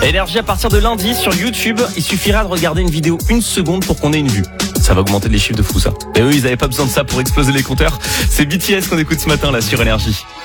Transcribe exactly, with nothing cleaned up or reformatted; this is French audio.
Énergie à partir de lundi sur YouTube, il suffira de regarder une vidéo une seconde pour qu'on ait une vue. Ça va augmenter les chiffres de fou ça. Et eux, ils avaient pas besoin de ça pour exploser les compteurs. C'est B T S qu'on écoute ce matin là sur Énergie.